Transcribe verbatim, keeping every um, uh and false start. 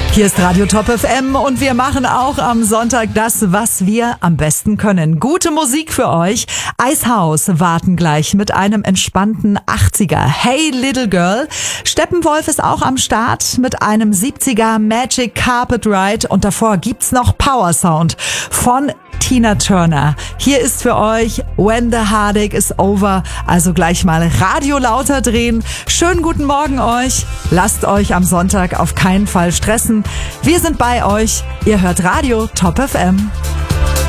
Hier ist Radio Top F M und wir machen auch am Sonntag das, was wir am besten können. Gute Musik für euch. Icehouse warten gleich mit einem entspannten achtziger. Hey Little Girl. Steppenwolf ist auch am Start mit einem siebziger Magic Carpet Ride und davor gibt's noch Power Sound von Tina Turner. Hier ist für euch When the Heartache is Over. Also gleich mal Radio lauter drehen. Schönen guten Morgen euch. Lasst euch am Sonntag auf keinen Fall stressen. Wir sind bei euch. Ihr hört Radio Top F M.